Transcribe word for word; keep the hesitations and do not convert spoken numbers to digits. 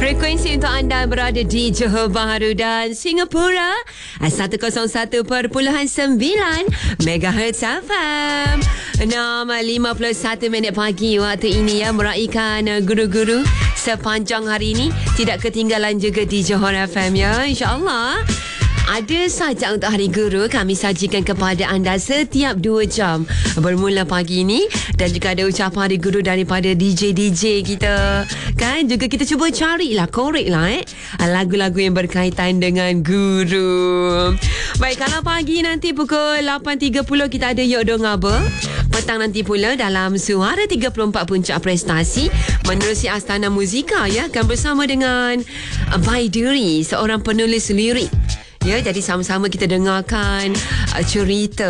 Frekuensi untuk anda berada di Johor Bahru dan Singapura seratus satu perpuluhan sembilan megahertz F M. enam lima puluh satu minit pagi waktu ini ya, meraihkan guru-guru sepanjang hari ini. Tidak ketinggalan juga di Johor F M ya, insya-Allah. Ada saja untuk Hari Guru kami sajikan kepada anda setiap dua jam bermula pagi ini, dan juga ada ucapan Hari Guru daripada D J-D J kita. Kan juga kita cuba carilah, koreklah eh lagu-lagu yang berkaitan dengan guru. Baik, kalau pagi nanti pukul lapan tiga puluh kita ada Yok Dong Ngaba. Petang nanti pula dalam Suara tiga puluh empat Puncak Prestasi menerusi Astana Muzika ya, akan bersama dengan Baiduri, seorang penulis lirik. Ya, jadi sama-sama kita dengarkan uh, cerita